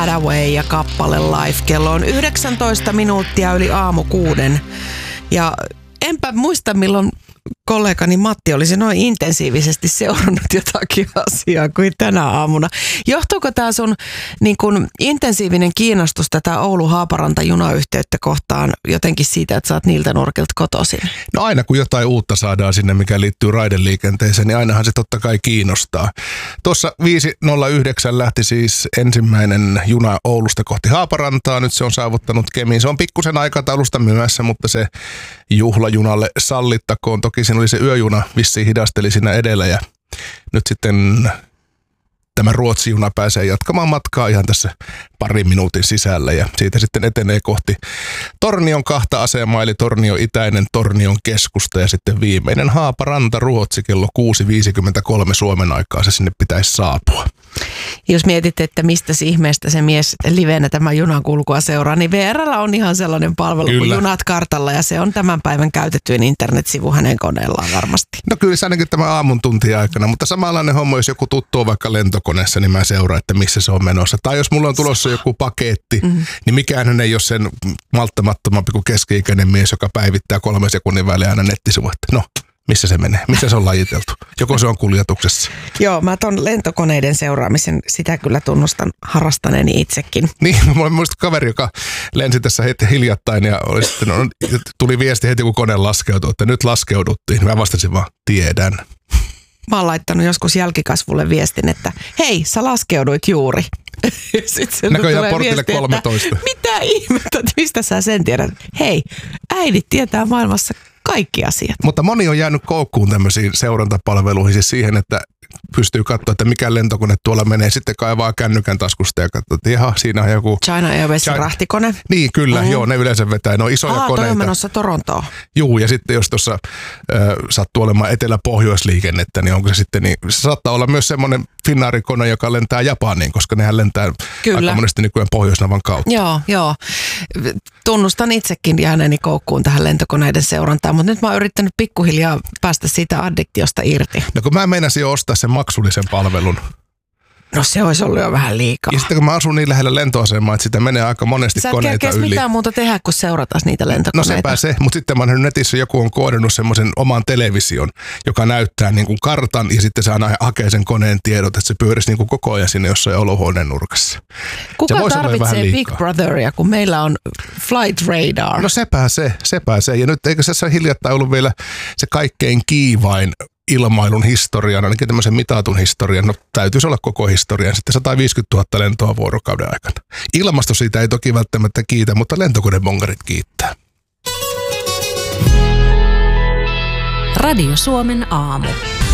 Hathaway ja kappale Life. Kello on 19 minuuttia yli aamu 6. Ja enpä muista, milloin kollegani Matti olisi noin intensiivisesti seurannut jotakin asiaa kuin tänä aamuna. Johtuuko tämä sun niin kun, intensiivinen kiinnostus tätä Oulu-Haaparanta-junayhteyttä kohtaan jotenkin siitä, että sä oot niiltä nurkilta kotoisin? No aina kun jotain uutta saadaan sinne, mikä liittyy raideliikenteeseen, niin ainahan se totta kai kiinnostaa. Tuossa 5.09 lähti siis ensimmäinen juna Oulusta kohti Haaparantaa. Nyt se on saavuttanut Kemiin. Se on pikkusen aikataulusta myöhässä, mutta se juhlajunalle sallittakoon. Toki siinä oli se yöjuna, vissiin hidasteli siinä edellä ja nyt sitten tämä Ruotsi-juna pääsee jatkamaan matkaa ihan tässä parin minuutin sisällä ja siitä sitten etenee kohti Tornion 2 asemaa, eli Tornion itäinen, Tornion keskusta ja sitten viimeinen Haaparanta Ruotsi kello 6.53 Suomen aikaa se sinne pitäisi saapua. Jos mietit, että mistä ihmeestä se mies livenä tämä junan kulkua seuraa, niin VR:llä on ihan sellainen palvelu kuin Junat kartalla ja se on tämän päivän käytetyin internetsivu hänen koneellaan varmasti. No kyllä se ainakin tämän aamun tuntien aikana, mutta samanlainen homma, jos joku tuttuu vaikka lentokoneessa, niin mä seuraan, että missä se on menossa. Tai jos mulla on tulossa joku paketti, niin mikään ei ole sen malttamattomampi kuin keski-ikäinen mies, joka päivittää 3 sekunnin välein aina nettisivuja. No, missä se menee? Missä se on lajiteltu? Joko se on kuljetuksessa? Joo, mä ton lentokoneiden seuraamisen, sitä kyllä tunnustan harrastaneeni itsekin. Niin, mulla on muista kaveri, joka lensi tässä heti hiljattain ja oli sitten, tuli viesti heti, kun kone laskeutui, että nyt laskeuduttiin. Mä vastasin vaan, tiedän. Mä oon laittanut joskus jälkikasvulle viestin, että hei, sä laskeuduit juuri. Näköjään portille viesti, 13. Mitä ihmettä, mistä sä sen tiedät? Hei, äidit tietää maailmassa kaikki asiat. Mutta moni on jäänyt koukkuun tämmöisiin seurantapalveluihin, siis siihen, että pystyy katsoa, että mikä lentokone tuolla menee. Sitten kaivaa kännykän taskusta ja katsoo, että jaha, siinä on joku China Airwaysin rahtikone. Niin, kyllä, joo, ne yleensä vetää. Ne on isoja koneita. Toi on menossa Torontoon. Juu, ja sitten jos tuossa sattuu olemaan etelä-pohjoisliikennettä, niin onko se sitten, niin se saattaa olla myös semmoinen Finnair-kone, joka lentää Japaniin, koska nehän lentää aika monesti nykyään Pohjoisnavan kautta. Joo. Tunnustan itsekin jääneeni koukkuun tähän lentokoneiden seurantaan, mutta nyt mä oon yrittänyt pikkuhiljaa päästä siitä addiktiosta irti. No kun mä meinasin jo ostaa sen maksullisen palvelun. No se olisi ollut jo vähän liikaa. Ja sitten kun mä asun niin lähellä lentoasemaa, että sitä menee aika monesti koneita yli. Sä et mitään muuta tehdä, kun seurataan niitä lentokoneita. No sepä se, mutta sitten mä oon nähnyt netissä, joku on koodannut semmoisen oman television, joka näyttää niin kuin kartan ja sitten se aina hakee sen koneen tiedot, että se pyörisi niin kuin koko ajan sinne jossain olohuoneen nurkassa. Kuka tarvitsee Big Brotheria, kun meillä on Flight Radar? No sepä se. Ja nyt eikö se hiljattain ollut vielä se kaikkein kiivain ilmailun historian, ainakin tämmöisen mitatun historian, no täytyisi olla koko historian, sitten 150 000 lentoa vuorokauden aikana. Ilmasto siitä ei toki välttämättä kiitä, mutta lentokonemongarit kiittää. Radio Suomen aamu.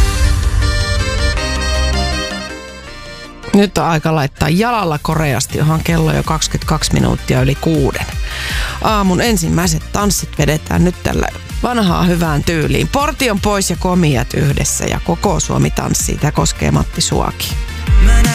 Nyt on aika laittaa jalalla koreasti, johon kello jo 22 minuuttia yli 6. Aamun ensimmäiset tanssit vedetään nyt tällä vanhaa hyvään tyyliin. Portion pois ja komiat yhdessä ja koko Suomi tanssii. Tämä koskee Matti suakin.